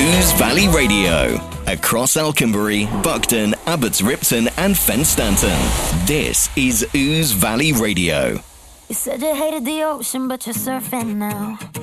Ouse Valley Radio. Across Alconbury, Buckton, Abbots Ripton and Fenstanton. This is Ouse Valley Radio. You said you hated the ocean, but you're surfing now.